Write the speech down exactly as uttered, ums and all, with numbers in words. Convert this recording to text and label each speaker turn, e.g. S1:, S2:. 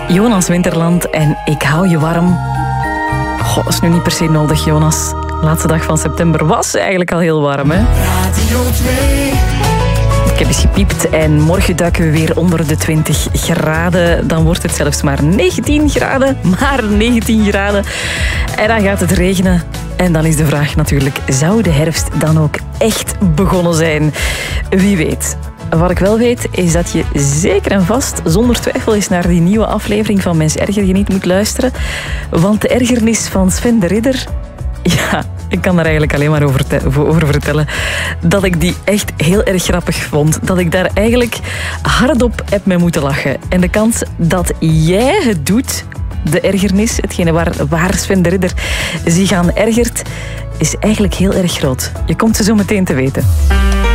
S1: Jonas Winterland en Ik hou je warm. Goh, dat is nu niet per se nodig, Jonas. De laatste dag van september was eigenlijk al heel warm, hè?
S2: Radio twee.
S1: Ik heb eens gepiept en morgen duiken we weer onder de twintig graden. Dan wordt het zelfs maar negentien graden. Maar negentien graden. En dan gaat het regenen. En dan is de vraag natuurlijk, zou de herfst dan ook echt begonnen zijn? Wie weet. Wat ik wel weet, is dat je zeker en vast, zonder twijfel, eens naar die nieuwe aflevering van Mens erger je niet moet luisteren. Want de ergernis van Sven de Ridder... Ja, ik kan daar eigenlijk alleen maar over, te- over vertellen dat ik die echt heel erg grappig vond. Dat ik daar eigenlijk hardop heb mee moeten lachen. En de kans dat jij het doet, de ergernis, hetgene waar, waar Sven de Ridder zich aan ergert, is eigenlijk heel erg groot. Je komt ze zo meteen te weten.